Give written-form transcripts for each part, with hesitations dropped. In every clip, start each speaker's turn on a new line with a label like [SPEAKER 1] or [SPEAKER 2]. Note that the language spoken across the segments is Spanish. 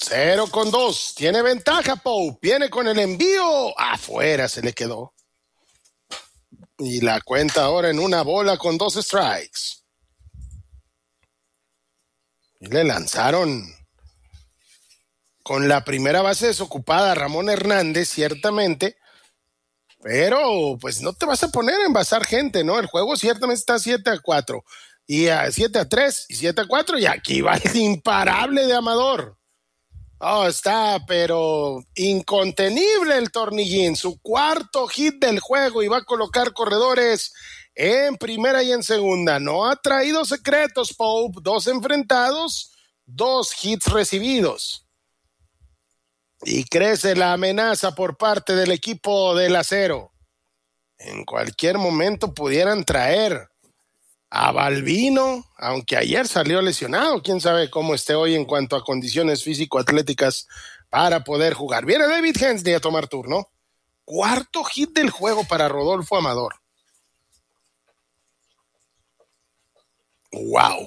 [SPEAKER 1] 0-2. Tiene ventaja Pope. Viene con el envío. Afuera se le quedó. Y la cuenta ahora en una bola con 2 strikes. Y le lanzaron con la primera base desocupada a Ramón Hernández, ciertamente. Pero pues no te vas a poner a envasar gente, ¿no? El juego ciertamente está 7-4. Y a 7-3 y 7-4. Y aquí va el imparable de Amador. Oh, está, pero incontenible el Tornillín. Su cuarto hit del juego y va a colocar corredores en primera y en segunda. No ha traído secretos, Pope. 2 enfrentados, 2 hits recibidos. Y crece la amenaza por parte del equipo del Acero. En cualquier momento pudieran traer a Balbino, aunque ayer salió lesionado. Quién sabe cómo esté hoy en cuanto a condiciones físico-atléticas para poder jugar. Viene David Hensley a tomar turno. Cuarto hit del juego para Rodolfo Amador. ¡Wow!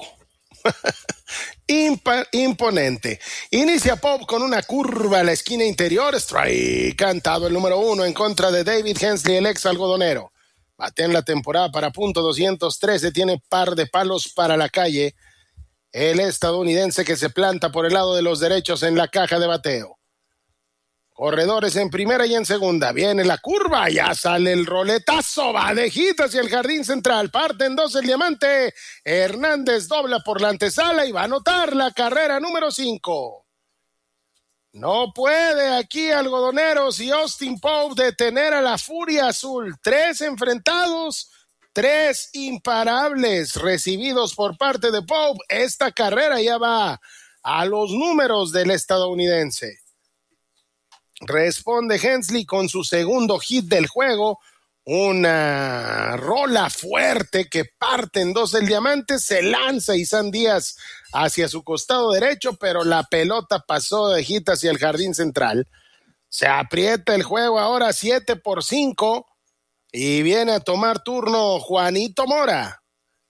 [SPEAKER 1] Imponente. Inicia Pope con una curva a la esquina interior. Strike cantado el número 1 en contra de David Hensley, el ex algodonero. Batea en la temporada para .213. Tiene par de palos para la calle. El estadounidense que se planta por el lado de los derechos en la caja de bateo. Corredores en primera y en segunda. Viene la curva, ya sale el roletazo, va de hit hacia el jardín central. Parte en 2 el diamante. Hernández dobla por la antesala y va a anotar la carrera número 5. No puede aquí Algodoneros y Austin Pope detener a la Furia Azul. 3 enfrentados, 3 imparables recibidos por parte de Pope. Esta carrera ya va a los números del estadounidense. Responde Hensley con su segundo hit del juego, una rola fuerte que parte en 2 el diamante, se lanza Isan Díaz hacia su costado derecho, pero la pelota pasó de hit hacia el jardín central. Se aprieta el juego ahora 7-5 y viene a tomar turno Juanito Mora.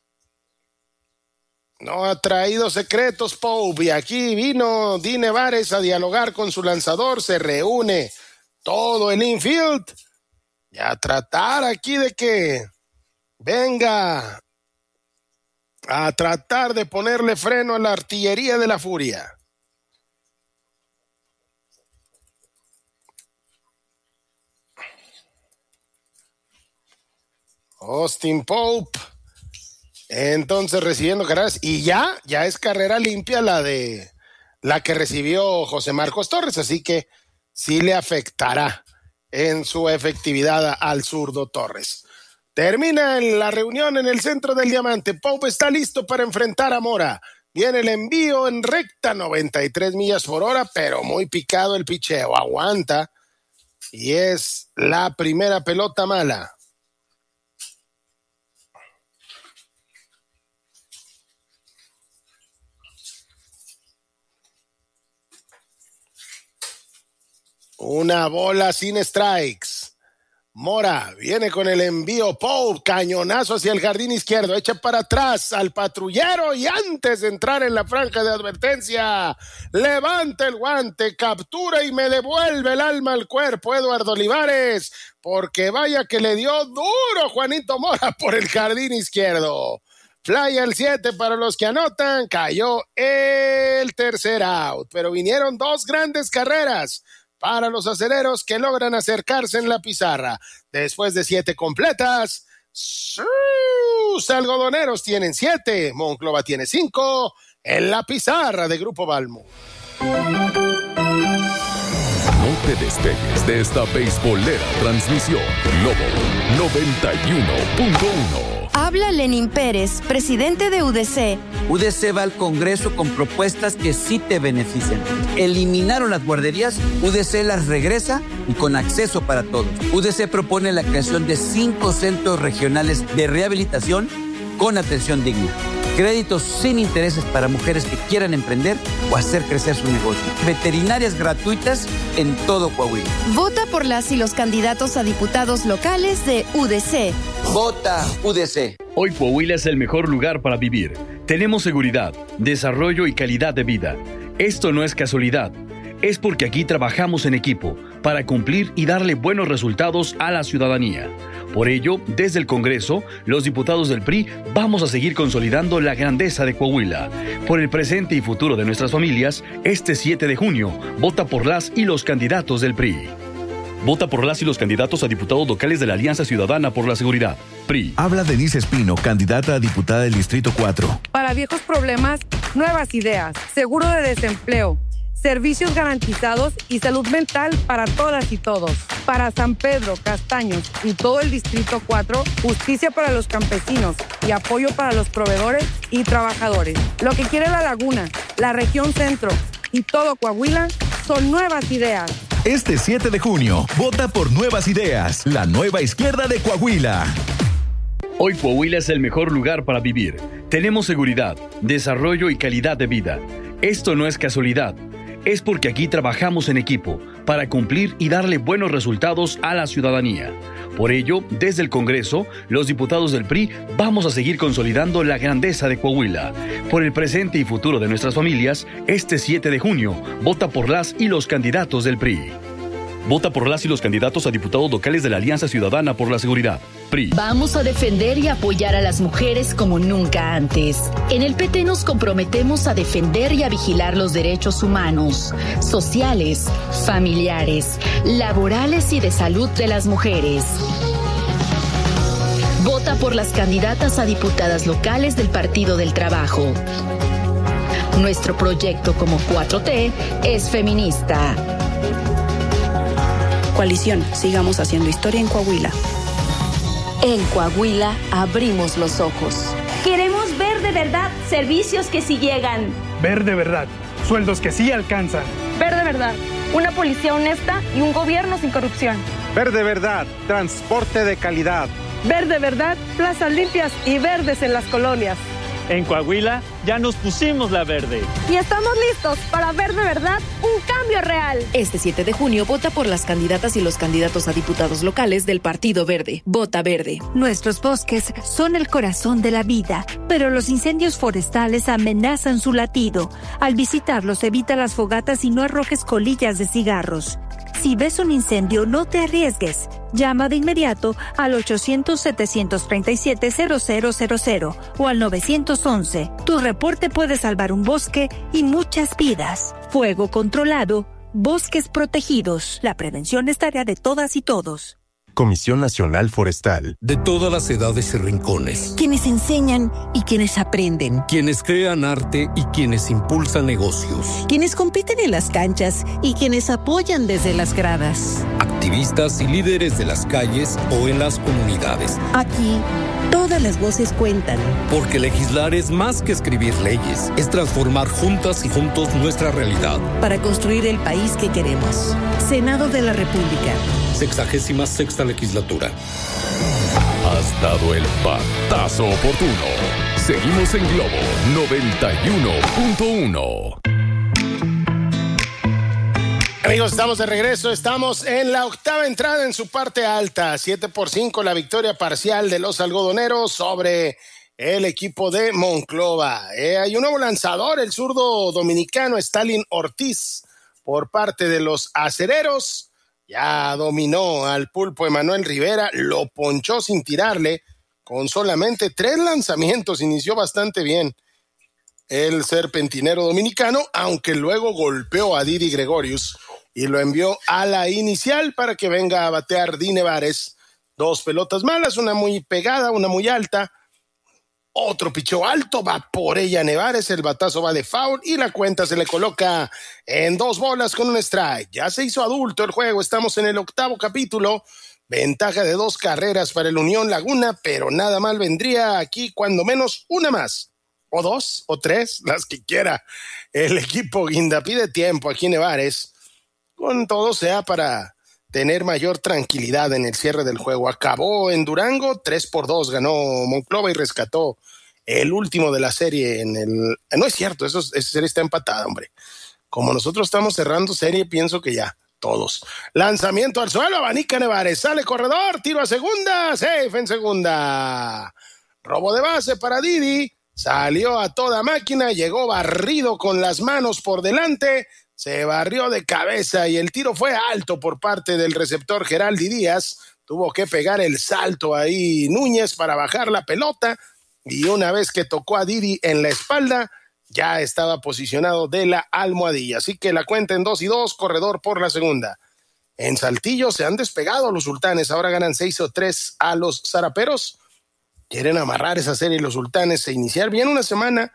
[SPEAKER 1] No ha traído secretos Pope y aquí vino Di Nevares a dialogar con su lanzador. Se reúne todo el infield y a tratar aquí de que venga a tratar de ponerle freno a la artillería de la Furia. Austin Pope entonces recibiendo carreras y ya es carrera limpia la que recibió José Marcos Torres, así que sí le afectará en su efectividad al zurdo Torres. Termina la reunión en el centro del diamante. Pope está listo para enfrentar a Mora. Viene el envío en recta, 93 millas por hora, pero muy picado el picheo. Aguanta y es la primera pelota mala. Una bola sin strikes. Mora viene con el envío. Pope, cañonazo hacia el jardín izquierdo. Echa para atrás al patrullero y antes de entrar en la franja de advertencia, levanta el guante, captura y me devuelve el alma al cuerpo Eduardo Olivares, porque vaya que le dio duro Juanito Mora por el jardín izquierdo. Fly al 7 para los que anotan. Cayó el tercer out, pero vinieron 2 grandes carreras para los aceleros que logran acercarse en la pizarra. Después de 7 completas, sus algodoneros tienen 7, Monclova tiene 5 en la pizarra de Grupo Balmo.
[SPEAKER 2] No te despegues de esta beisbolera transmisión. Globo 91.1.
[SPEAKER 3] Habla Lenín Pérez, presidente de UDC.
[SPEAKER 4] UDC va al Congreso con propuestas que sí te benefician. Eliminaron las guarderías, UDC las regresa y con acceso para todos. UDC propone la creación de 5 centros regionales de rehabilitación con atención digna. Créditos sin intereses para mujeres que quieran emprender o hacer crecer su negocio. Veterinarias gratuitas en todo Coahuila.
[SPEAKER 3] Vota por las y los candidatos a diputados locales de UDC.
[SPEAKER 4] Vota UDC.
[SPEAKER 5] Hoy Coahuila es el mejor lugar para vivir. Tenemos seguridad, desarrollo y calidad de vida. Esto no es casualidad. es porque aquí trabajamos en equipo para cumplir y darle buenos resultados a la ciudadanía. Por ello, desde el Congreso, los diputados del PRI vamos a seguir consolidando la grandeza de Coahuila. Por el presente y futuro de nuestras familias, este 7 de junio, vota por las y los candidatos del PRI. Vota por las y los candidatos a diputados locales de la Alianza Ciudadana por la Seguridad, PRI.
[SPEAKER 6] Habla Denise Espino, candidata a diputada del Distrito 4.
[SPEAKER 7] Para viejos problemas, nuevas ideas, seguro de desempleo, servicios garantizados y salud mental para todas y todos. Para San Pedro, Castaños y todo el Distrito 4, justicia para los campesinos y apoyo para los proveedores y trabajadores. Lo que quiere la Laguna, la región centro y todo Coahuila son nuevas ideas.
[SPEAKER 6] Este 7 de junio, vota por Nuevas Ideas, la nueva izquierda de Coahuila.
[SPEAKER 5] Hoy Coahuila es el mejor lugar para vivir. Tenemos seguridad, desarrollo y calidad de vida. Esto no es casualidad. Es porque aquí trabajamos en equipo para cumplir y darle buenos resultados a la ciudadanía. Por ello, desde el Congreso, los diputados del PRI vamos a seguir consolidando la grandeza de Coahuila. Por el presente y futuro de nuestras familias, este 7 de junio, vota por las y los candidatos del PRI. Vota por las y los candidatos a diputados locales de la Alianza Ciudadana por la Seguridad, PRI.
[SPEAKER 8] Vamos a defender y apoyar a las mujeres como nunca antes. En el PT nos comprometemos a defender y a vigilar los derechos humanos, sociales, familiares, laborales y de salud de las mujeres. Vota por las candidatas a diputadas locales del Partido del Trabajo. Nuestro proyecto como 4T es feminista.
[SPEAKER 9] Coalición, sigamos haciendo historia en Coahuila.
[SPEAKER 3] En Coahuila abrimos los ojos.
[SPEAKER 10] Queremos ver de verdad servicios que sí llegan.
[SPEAKER 11] Ver de verdad sueldos que sí alcanzan.
[SPEAKER 12] Ver de verdad una policía honesta y un gobierno sin corrupción.
[SPEAKER 13] Ver de verdad transporte de calidad.
[SPEAKER 7] Ver de verdad plazas limpias y verdes en las colonias.
[SPEAKER 14] En Coahuila ya nos pusimos la verde.
[SPEAKER 12] Y estamos listos para ver de verdad un cambio real.
[SPEAKER 15] Este 7 de junio vota por las candidatas y los candidatos a diputados locales del Partido Verde. Vota Verde.
[SPEAKER 16] Nuestros bosques son el corazón de la vida, pero los incendios forestales amenazan su latido. Al visitarlos, evita las fogatas y no arrojes colillas de cigarros. Si ves un incendio, no te arriesgues. Llama de inmediato al 800-737-0000 o al 911. Tu reporte puede salvar un bosque y muchas vidas. Fuego controlado, bosques protegidos. La prevención es tarea de todas y todos.
[SPEAKER 17] Comisión Nacional Forestal.
[SPEAKER 18] De todas las edades y rincones.
[SPEAKER 16] Quienes enseñan y quienes aprenden.
[SPEAKER 18] Quienes crean arte y quienes impulsan negocios.
[SPEAKER 16] Quienes compiten en las canchas y quienes apoyan desde las gradas.
[SPEAKER 18] Activistas y líderes de las calles o en las comunidades.
[SPEAKER 16] Aquí, todas las voces cuentan.
[SPEAKER 18] Porque legislar es más que escribir leyes. Es transformar juntas y juntos nuestra realidad.
[SPEAKER 16] Para construir el país que queremos. Senado de la República.
[SPEAKER 18] 66ª legislatura.
[SPEAKER 2] Has dado el patazo oportuno. Seguimos en Globo 91.1.
[SPEAKER 1] Amigos, estamos de regreso. Estamos en la octava entrada en su parte alta. 7-5 la victoria parcial de los algodoneros sobre el equipo de Monclova. Hay un nuevo lanzador, el zurdo dominicano Stalin Ortiz, por parte de los acereros. Ya dominó al pulpo Emanuel Rivera, lo ponchó sin tirarle, con solamente 3 lanzamientos, inició bastante bien el serpentinero dominicano, aunque luego golpeó a Didi Gregorius y lo envió a la inicial para que venga a batear Di Nevares. 2 pelotas malas, una muy pegada, una muy alta. Otro pichó alto, va por ella Nevares, el batazo va de foul y la cuenta se le coloca en 2 bolas con un strike. Ya se hizo adulto el juego, estamos en el 8º capítulo, ventaja de 2 carreras para el Unión Laguna, pero nada mal vendría aquí cuando menos una más, o 2, o 3, las que quiera. El equipo guinda pide tiempo aquí Nevares, con todo sea para tener mayor tranquilidad en el cierre del juego. Acabó en Durango, 3-2 ganó Monclova y rescató el último de la serie en el... No es cierto, esa serie está empatada, hombre. Como nosotros estamos cerrando serie, pienso que ya, todos. Lanzamiento al suelo, abanica Nevares, sale corredor, tiro a segunda, safe en segunda. Robo de base para Didi, salió a toda máquina, llegó barrido con las manos por delante, se barrió de cabeza y el tiro fue alto por parte del receptor Geraldi Díaz. Tuvo que pegar el salto ahí Núñez para bajar la pelota y una vez que tocó a Didi en la espalda, ya estaba posicionado de la almohadilla. Así que la cuenta en 2-2, corredor por la segunda. En Saltillo se han despegado los sultanes, ahora ganan 6-3 a los zaraperos. Quieren amarrar esa serie los sultanes e iniciar bien una semana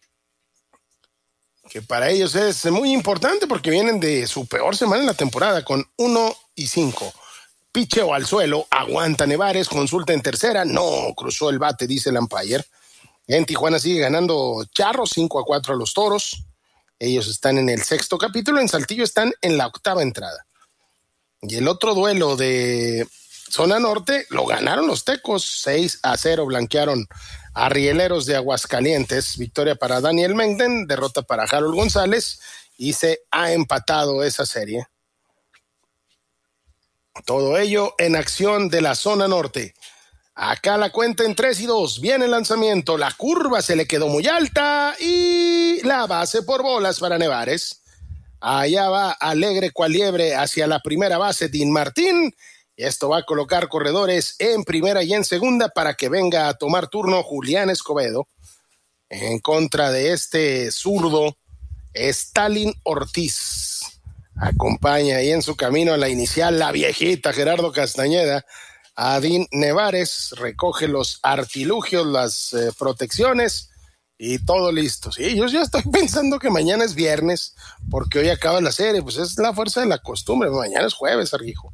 [SPEAKER 1] que para ellos es muy importante porque vienen de su peor semana en la temporada con 1-5. Picheo al suelo, aguanta Nevares, consulta en tercera, no cruzó el bate, dice el umpire. En Tijuana sigue ganando Charros 5-4 a los Toros. Ellos están en el sexto capítulo, en Saltillo están en la octava entrada. Y el otro duelo de zona norte lo ganaron los Tecos, 6-0 blanquearon a Rieleros de Aguascalientes. Victoria para Daniel Mengden, derrota para Harold González y se ha empatado esa serie. Todo ello en acción de la zona norte. Acá la cuenta en 3-2. Viene el lanzamiento. La curva se le quedó muy alta y la base por bolas para Nevares. Allá va alegre cual liebre hacia la primera base Dean Martín. Y esto va a colocar corredores en primera y en segunda para que venga a tomar turno Julián Escobedo. En contra de este zurdo, Stalin Ortiz. Acompaña ahí en su camino a la inicial la viejita Gerardo Castañeda. Dean Nevares recoge los artilugios, las protecciones y todo listo. Sí, yo ya estoy pensando que mañana es viernes porque hoy acaba la serie. Pues es la fuerza de la costumbre. Mañana es jueves, Argijo.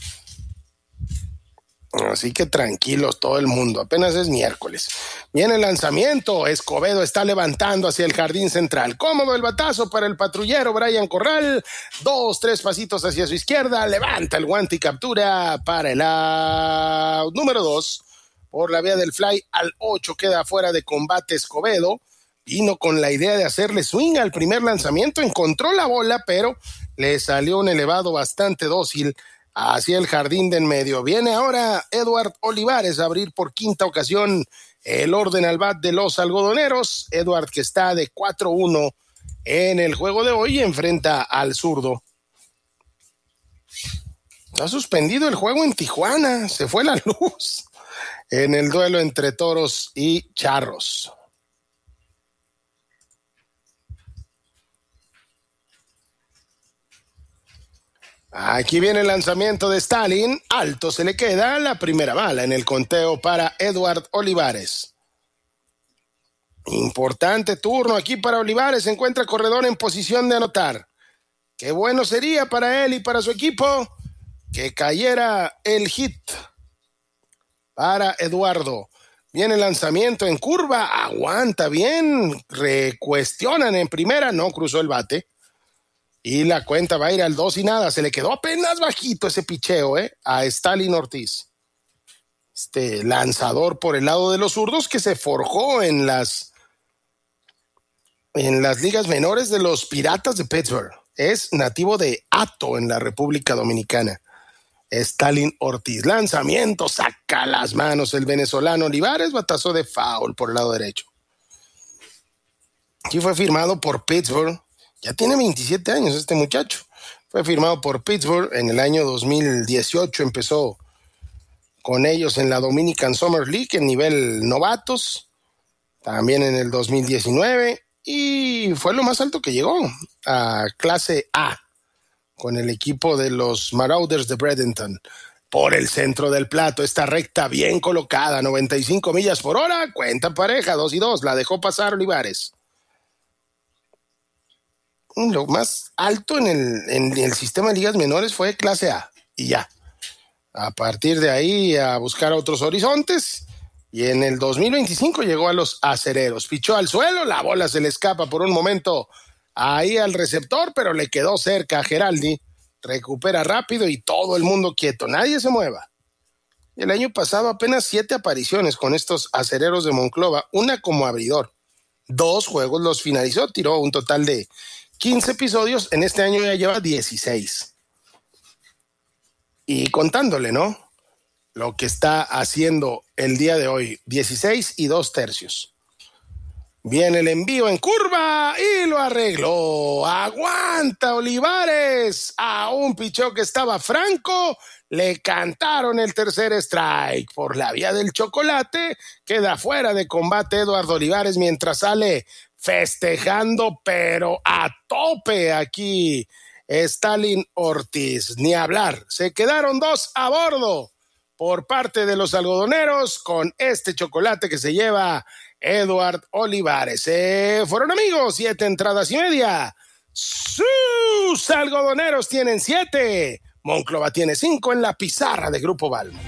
[SPEAKER 1] Así que tranquilos todo el mundo, apenas es miércoles. Viene el lanzamiento, Escobedo está levantando hacia el jardín central. Cómodo el batazo para el patrullero Brian Corral. 2-3 pasitos hacia su izquierda, levanta el guante y captura para el out número 2. Por la vía del fly al 8 queda fuera de combate Escobedo. Vino con la idea de hacerle swing al primer lanzamiento, encontró la bola, pero le salió un elevado bastante dócil hacia el jardín de en medio. Viene ahora Edward Olivares a abrir por quinta ocasión el orden al bat de los algodoneros. Edward, que está de 4-1 en el juego de hoy, enfrenta al zurdo. Está suspendido el juego en Tijuana, se fue la luz en el duelo entre Toros y Charros. Aquí viene el lanzamiento de Stalin, alto se le queda la primera bala en el conteo para Edward Olivares. Importante turno aquí para Olivares, se encuentra corredor en posición de anotar. Qué bueno sería para él y para su equipo que cayera el hit para Eduardo. Viene el lanzamiento en curva, aguanta bien, recuestionan en primera, no cruzó el bate. Y la cuenta va a ir al 2-0. Se le quedó apenas bajito ese picheo, a Stalin Ortiz. Este lanzador por el lado de los zurdos que se forjó en las ligas menores de los Piratas de Pittsburgh. Es nativo de Hato en la República Dominicana. Stalin Ortiz. Lanzamiento, saca las manos el venezolano Olivares, batazo de foul por el lado derecho. Aquí fue firmado por Pittsburgh. Ya tiene 27 años este muchacho. Fue firmado por Pittsburgh en el año 2018. Empezó con ellos en la Dominican Summer League en nivel novatos. También en el 2019. Y fue lo más alto que llegó a clase A con el equipo de los Marauders de Bradenton. Por el centro del plato, esta recta bien colocada, 95 millas por hora. Cuenta pareja, 2-2. La dejó pasar Olivares. Lo más alto en el sistema de ligas menores fue clase A y ya. A partir de ahí a buscar otros horizontes y en el 2025 llegó a los acereros. Pichó al suelo, la bola se le escapa por un momento ahí al receptor, pero le quedó cerca a Geraldi. Recupera rápido y todo el mundo quieto, nadie se mueva. El año pasado apenas 7 apariciones con estos acereros de Monclova, una como abridor. 2 juegos los finalizó, tiró un total de 15 episodios, en este año ya lleva 16. Y contándole, ¿no? Lo que está haciendo el día de hoy, 16 2/3. Viene el envío en curva y lo arregló. Aguanta Olivares. A un picheo que estaba franco, le cantaron el tercer strike. Por la vía del chocolate, queda fuera de combate Eduardo Olivares mientras sale festejando, pero a tope aquí Stalin Ortiz. Ni hablar. Se quedaron 2 a bordo por parte de los algodoneros con este chocolate que se lleva Eduard Olivares. Fueron amigos, 7 entradas y media. Sus algodoneros tienen 7. Monclova tiene 5 en la pizarra de Grupo Balmo.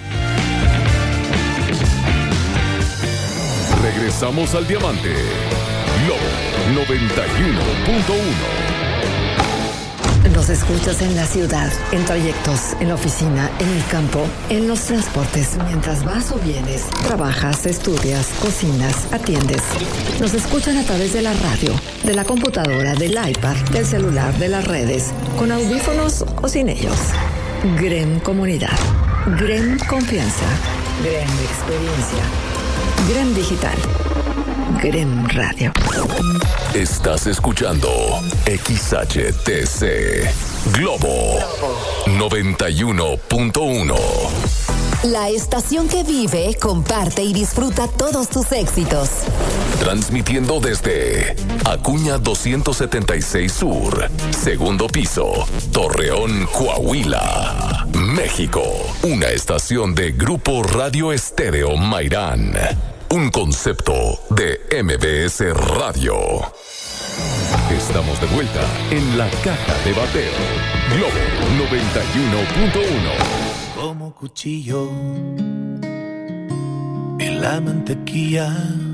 [SPEAKER 2] Regresamos al Diamante. Globo 91.1.
[SPEAKER 19] Nos escuchas en la ciudad, en trayectos, en la oficina, en el campo, en los transportes, mientras vas o vienes, trabajas, estudias, cocinas, atiendes. Nos escuchan a través de la radio, de la computadora, del iPad, del celular, de las redes, con audífonos o sin ellos. GREM Comunidad, GREM Confianza, GREM Experiencia, GREM Digital, GREM Radio.
[SPEAKER 2] Estás escuchando XHTC Globo 91.1.
[SPEAKER 20] La estación que vive, comparte y disfruta todos tus éxitos.
[SPEAKER 2] Transmitiendo desde Acuña 276 Sur, segundo piso, Torreón, Coahuila, México. Una estación de Grupo Radio Estéreo Mairán. Un concepto de MBS Radio. Estamos de vuelta en la caja de bateo. Globo 91.1.
[SPEAKER 21] Como cuchillo en la mantequilla